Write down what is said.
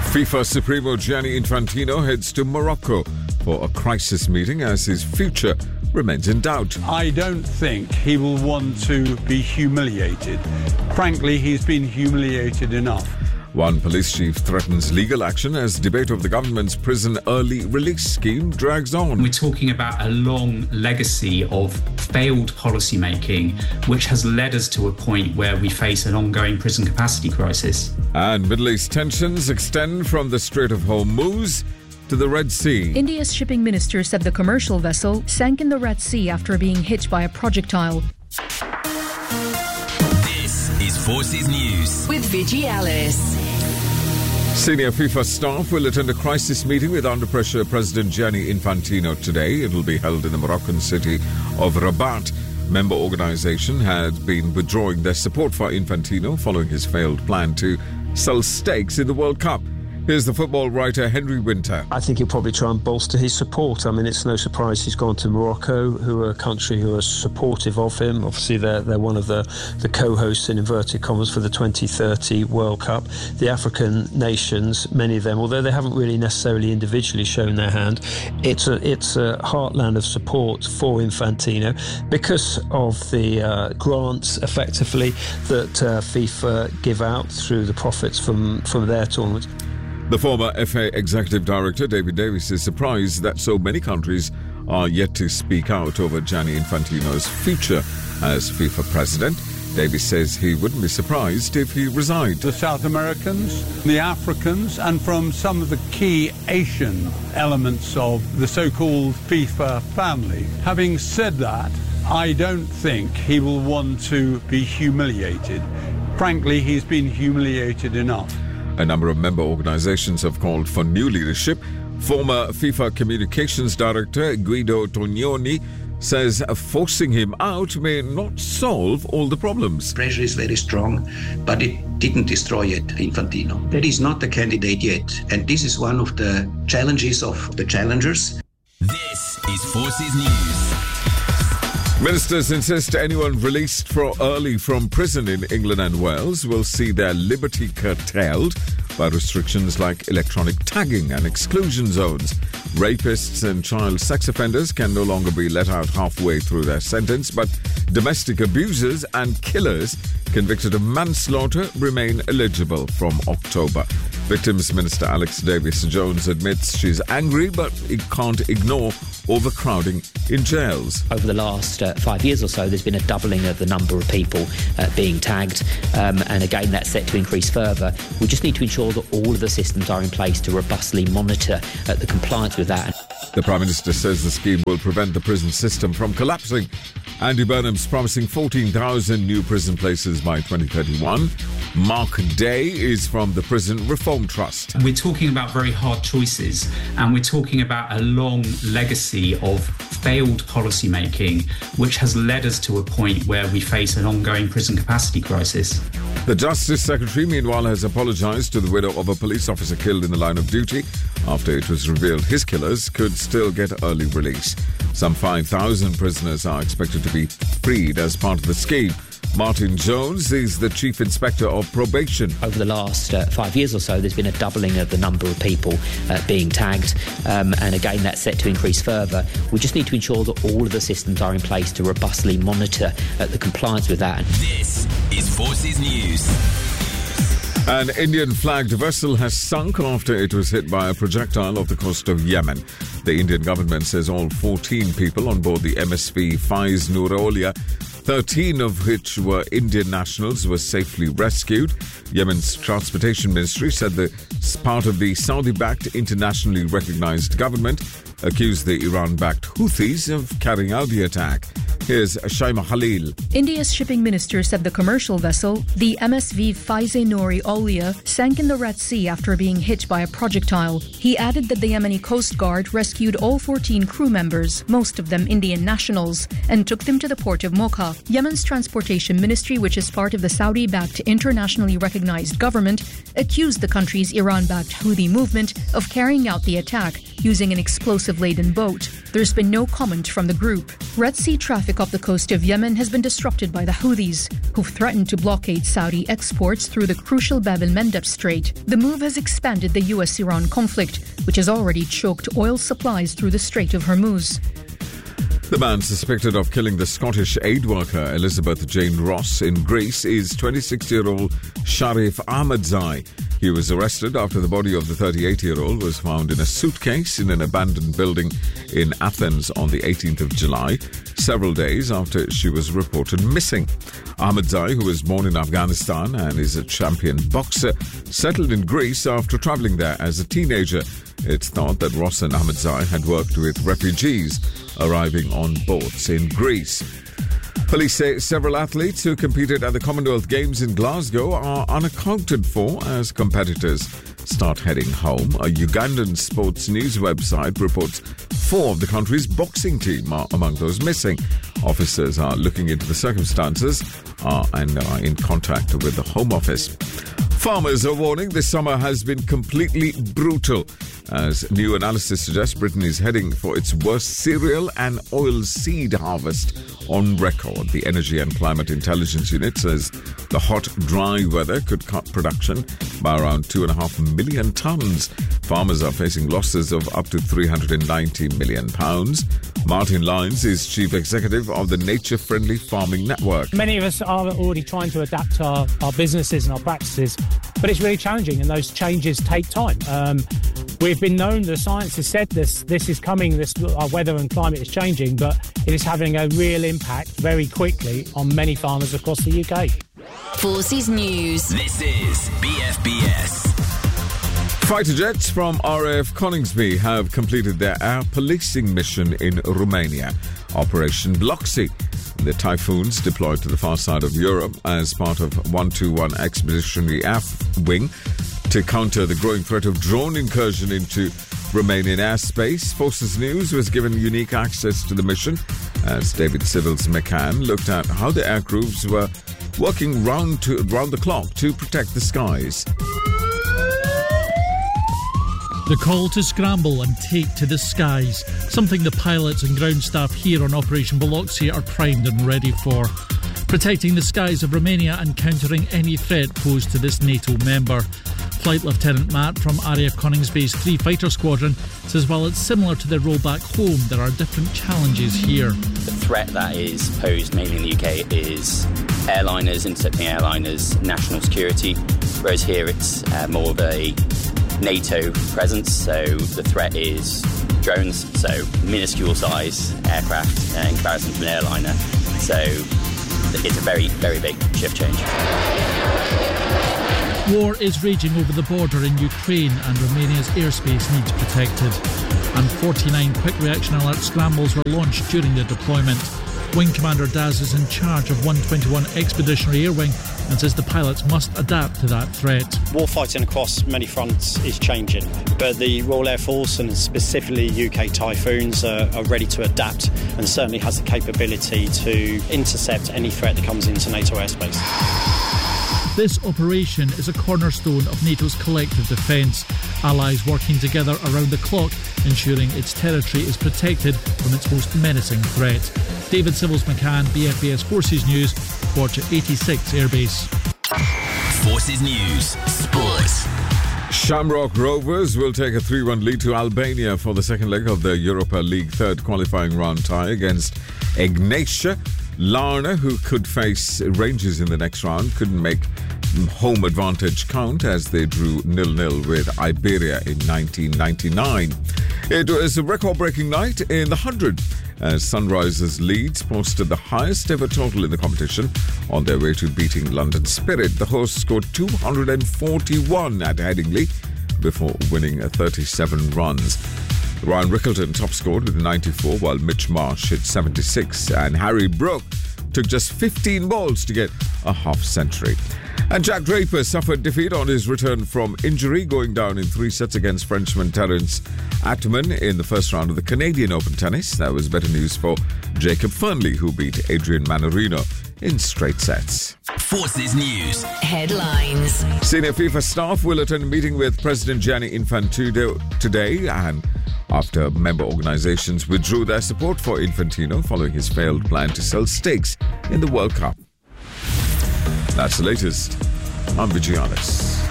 FIFA Supremo Gianni Infantino heads to Morocco for a crisis meeting as his future remains in doubt. I don't think he will want to be humiliated. Frankly, he's been humiliated enough. One police chief threatens legal action as debate of the government's prison early release scheme drags on. We're talking about a long legacy of failed policymaking, which has led us to a point where we face an ongoing prison capacity crisis. And Middle East tensions extend from the Strait of Hormuz to the Red Sea. India's shipping minister said the commercial vessel sank in the Red Sea after being hit by a projectile. This is Forces News with Vijay Alice. Senior FIFA staff will attend a crisis meeting with under pressure President Gianni Infantino today. It will be held in the Moroccan city of Rabat. Member organisation had been withdrawing their support for Infantino following his failed plan to sell stakes in the World Cup. Here's the football writer Henry Winter. I think he'll probably try and bolster his support. I mean, it's no surprise he's gone to Morocco, who are a country who are supportive of him. Obviously, they're one of the co-hosts, in inverted commas, for the 2030 World Cup. The African nations, many of them, although they haven't really necessarily individually shown their hand, it's a heartland of support for Infantino because of the grants, effectively, that FIFA give out through the profits from their tournament. The former FA Executive Director, David Davis, is surprised that so many countries are yet to speak out over Gianni Infantino's future as FIFA president. Davis says he wouldn't be surprised if he resigned. The South Americans, the Africans, and from some of the key Asian elements of the so-called FIFA family. Having said that, I don't think he will want to be humiliated. Frankly, he's been humiliated enough. A number of member organizations have called for new leadership. Former FIFA Communications Director Guido Tognoni says forcing him out may not solve all the problems. Pressure is very strong, but it didn't destroy yet Infantino. That is not the candidate yet, and this is one of the challenges of the challengers. This is Forces News. Ministers insist anyone released early from prison in England and Wales will see their liberty curtailed by restrictions like electronic tagging and exclusion zones. Rapists and child sex offenders can no longer be let out halfway through their sentence, but domestic abusers and killers convicted of manslaughter remain eligible from October. Victims Minister Alex Davis-Jones admits she's angry, but can't ignore overcrowding in jails. Over the last 5 years or so, there's been a doubling of the number of people being tagged, and again, that's set to increase further. We just need to ensure that all of the systems are in place to robustly monitor the compliance with that. The Prime Minister says the scheme will prevent the prison system from collapsing. Andy Burnham's promising 14,000 new prison places by 2031. Mark Day is from the Prison Reform Trust. We're talking about very hard choices, and we're talking about a long legacy of failed policymaking, which has led us to a point where we face an ongoing prison capacity crisis. The Justice Secretary, meanwhile, has apologised to the widow of a police officer killed in the line of duty after it was revealed his killers could still get early release. Some 5,000 prisoners are expected to be freed as part of the scheme. Martin Jones is the Chief Inspector of Probation. Over the last 5 years or so, there's been a doubling of the number of people being tagged, and again, that's set to increase further. We just need to ensure that all of the systems are in place to robustly monitor the compliance with that. This is Forces News. An Indian-flagged vessel has sunk after it was hit by a projectile off the coast of Yemen. The Indian government says all 14 people on board the MSV Faiz Nurolia, 13 of which were Indian nationals, were safely rescued. Yemen's Transportation Ministry said that part of the Saudi-backed internationally recognized government accused the Iran-backed Houthis of carrying out the attack. Here's Shaima Khalil. India's shipping minister said the commercial vessel, the MSV Faiz Nouri Aulia, sank in the Red Sea after being hit by a projectile. He added that the Yemeni Coast Guard rescued all 14 crew members, most of them Indian nationals, and took them to the port of Mocha. Yemen's Transportation Ministry, which is part of the Saudi-backed internationally recognized government, accused the country's Iran-backed Houthi movement of carrying out the attack, using an explosive-laden boat. There's been no comment from the group. Red Sea traffic off the coast of Yemen has been disrupted by the Houthis, who've threatened to blockade Saudi exports through the crucial Bab el-Mandeb Strait. The move has expanded the US-Iran conflict, which has already choked oil supplies through the Strait of Hormuz. The man suspected of killing the Scottish aid worker Elizabeth Jane Ross in Greece is 26-year-old Sharif Ahmadzai. He was arrested after the body of the 38-year-old was found in a suitcase in an abandoned building in Athens on the 18th of July, several days after she was reported missing. Ahmadzai, who was born in Afghanistan and is a champion boxer, settled in Greece after travelling there as a teenager. It's thought that Ross and Ahmadzai had worked with refugees arriving on boats in Greece. Police say several athletes who competed at the Commonwealth Games in Glasgow are unaccounted for as competitors start heading home. A Ugandan sports news website reports 4 of the country's boxing team are among those missing. Officers are looking into the circumstances and are in contact with the Home Office. Farmers are warning this summer has been completely brutal. As new analysis suggests, Britain is heading for its worst cereal and oil seed harvest on record. The Energy and Climate Intelligence Unit says the hot, dry weather could cut production by around 2.5 million tonnes. Farmers are facing losses of up to £390 million. Martin Lyons is Chief Executive of the Nature Friendly Farming Network. Many of us are already trying to adapt our businesses and our practices, but it's really challenging and those changes take time. We've been known, the science has said this is coming, our weather and climate is changing, but it is having a real impact very quickly on many farmers across the UK. Forces News. This is BFBS. Fighter jets from RAF Coningsby have completed their air policing mission in Romania, Operation Bloxy. The Typhoons deployed to the far side of Europe as part of 121 Expeditionary Air Wing to counter the growing threat of drone incursion into Romanian airspace. Forces News was given unique access to the mission as David Civils McCann looked at how the aircrews were working round the clock to protect the skies. The call to scramble and take to the skies, something the pilots and ground staff here on Operation Biloxi are primed and ready for. Protecting the skies of Romania and countering any threat posed to this NATO member. Flight Lieutenant Matt from RAF Coningsby's 3 Fighter Squadron says while it's similar to their role back home, there are different challenges here. The threat that is posed mainly in the UK is airliners, intercepting airliners, national security, whereas here it's more of a NATO presence, so the threat is drones, so minuscule size aircraft in comparison to an airliner, so it's a very, very big shift change. War is raging over the border in Ukraine and Romania's airspace needs protected. And 49 quick reaction alert scrambles were launched during the deployment. Wing Commander Daz is in charge of 121 Expeditionary Air Wing and says the pilots must adapt to that threat. Warfighting across many fronts is changing, but the Royal Air Force and specifically UK Typhoons are ready to adapt and certainly has the capability to intercept any threat that comes into NATO airspace. This operation is a cornerstone of NATO's collective defence, allies working together around the clock, ensuring its territory is protected from its most menacing threat. David Civils McCann, BFBS Forces News, Fortune 86 Airbase. Forces News, Sports. Shamrock Rovers will take a 3-1 lead to Albania for the second leg of the Europa League third qualifying round tie against Ignatia. Larne, who could face Rangers in the next round, couldn't make home advantage count as they drew 0-0 with Iberia in 1999. It was a record-breaking night in the 100 as Sunrisers Leeds posted the highest ever total in the competition on their way to beating London Spirit. The hosts scored 241 at Headingley before winning 37 runs. Ryan Rickleton top scored with 94 while Mitch Marsh hit 76 and Harry Brook took just 15 balls to get a half century. And Jack Draper suffered defeat on his return from injury, going down in 3 sets against Frenchman Terence Atman in the first round of the Canadian Open Tennis. That was better news for Jacob Fernley, who beat Adrian Manarino in straight sets. Forces News. Headlines. Senior FIFA staff will attend a meeting with President Gianni Infantino today and after member organizations withdrew their support for Infantino following his failed plan to sell stakes in the World Cup. That's the latest. I'm Vijayanis.